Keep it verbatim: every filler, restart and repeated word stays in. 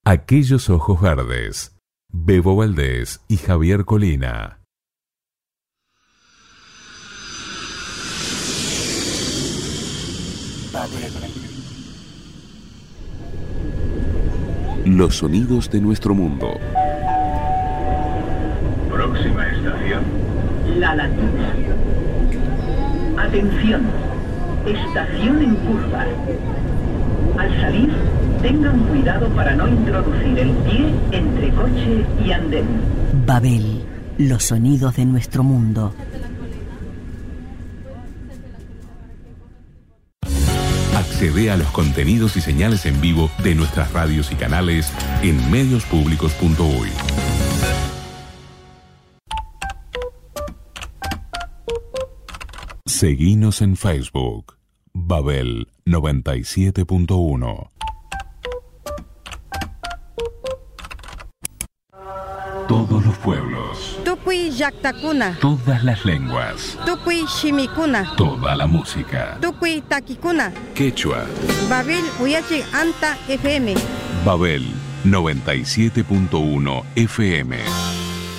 Aquellos ojos verdes. Bebo Valdés y Javier Colina. Los sonidos de nuestro mundo. Próxima estación. La Latina. Atención. Estación en curva. Al salir, tengan cuidado para no introducir el pie entre coche y andén. Babel, los sonidos de nuestro mundo. Accede a los contenidos y señales en vivo de nuestras radios y canales en medios públicos punto uy. Seguinos en Facebook. Babel noventa y siete punto uno. Todos los pueblos. Tukuy llaqtakuna. Todas las lenguas. Tukuy shimikuna. Toda la música. Tukuy takikuna. Quechua. Babel Uyachik Anta F M. Babel noventa y siete punto uno F M.